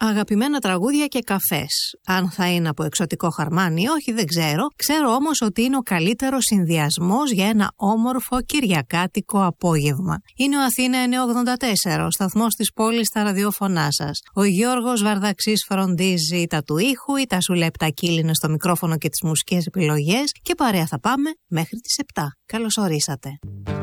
αγαπημένα τραγούδια και καφές. Αν θα είναι από εξωτικό χαρμάνι ή όχι δεν ξέρω. Ξέρω όμως ότι είναι ο καλύτερος συνδυασμός για ένα όμορφο κυριακάτικο απόγευμα. Είναι ο Αθήνα 984, ο σταθμός της πόλης στα ραδιόφωνά σας. Ο Γιώργος Βαρδαξής φροντίζει τα του ήχου, η Τασουλέπτα κύλινε στο μικρόφωνο και τις μουσικές επιλογές και παρέα θα πάμε μέχρι τις 7. Καλώς ορίσατε.